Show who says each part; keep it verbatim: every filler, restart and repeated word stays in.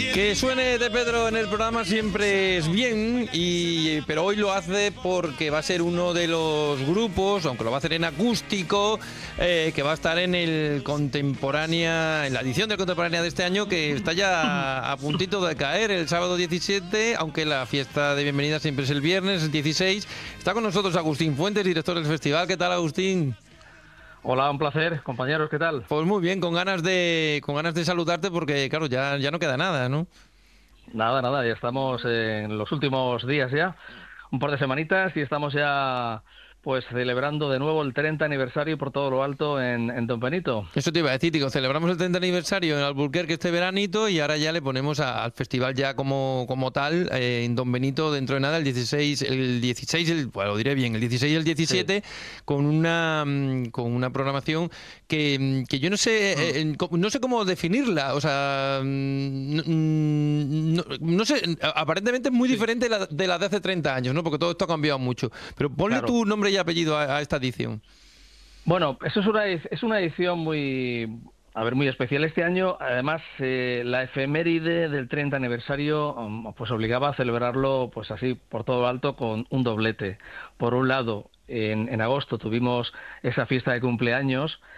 Speaker 1: Que suene de Pedro en el programa siempre es bien, y, pero hoy lo hace porque va a ser uno de los grupos, aunque lo va a hacer en acústico, eh, que va a estar en el Contemporánea, en la edición del Contemporánea de este año, que está ya a puntito de caer el sábado diecisiete, aunque la fiesta de bienvenida siempre es el viernes, el dieciséis. Está con nosotros Agustín Fuentes, director del festival. ¿Qué tal, Agustín?
Speaker 2: Hola, un placer, compañeros, ¿qué tal?
Speaker 1: Pues muy bien, con ganas de con ganas de saludarte porque, claro, ya, ya no queda nada, ¿no?
Speaker 2: Nada, nada, ya estamos en los últimos días ya, un par de semanitas y estamos ya pues celebrando de nuevo el treinta aniversario por todo lo alto en, en Don Benito.
Speaker 1: Eso te iba a decir, digo, celebramos el treinta aniversario en Albuquerque este veranito y ahora ya le ponemos a- al festival ya como, como tal, eh, en Don Benito dentro de nada, el dieciséis, el dieciséis, el, bueno, lo diré bien, el dieciséis y el diecisiete,
Speaker 2: Sí.
Speaker 1: con una mm, con una programación que, mm, que yo no sé,
Speaker 2: Mm.
Speaker 1: eh, en co- no sé cómo definirla, o sea, mm, no, mm, no- no sé, aparentemente es muy
Speaker 2: Sí,
Speaker 1: diferente de la, de la de hace treinta años, ¿no? Porque todo esto ha cambiado mucho. Pero ponle
Speaker 2: claro.
Speaker 1: tu nombre y apellido a, a esta edición.
Speaker 2: Bueno, eso es una, ed- es una edición muy, a ver, muy especial este año. Además, eh, la efeméride del treinta aniversario, um, pues obligaba a celebrarlo, pues así, por todo lo alto, con un doblete. Por un lado, en, en agosto tuvimos esa fiesta de cumpleaños